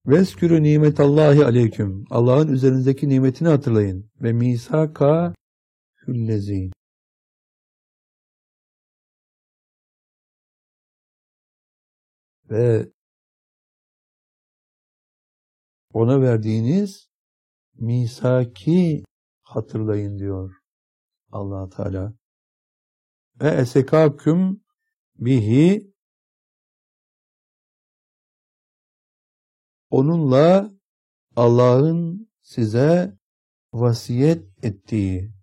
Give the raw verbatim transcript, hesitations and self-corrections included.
Veskürü nimetallahi aleyküm. Allah'ın üzerinizdeki nimetini hatırlayın. Ve misaka hüllezi. Ve ona verdiğiniz misaki hatırlayın diyor Allah Teala. Ve esekâküm bihi, onunla Allah'ın size vasiyet ettiği